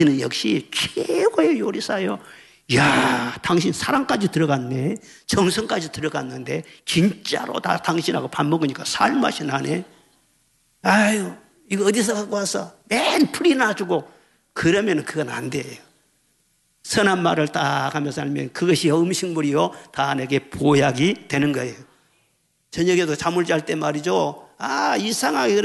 는 역시 최고의 요리사요. 야, 당신 사랑까지 들어갔네. 정성까지 들어갔는데 진짜로 다 당신하고 밥 먹으니까 살맛이 나네. 아유, 이거 어디서 갖고 와서 맨 풀이 나주고 그러면 그건 안 돼요. 선한 말을 딱 하면서 살면 그것이 음식물이요 다 내게 보약이 되는 거예요. 저녁에도 잠을 잘 때 말이죠. 이상하게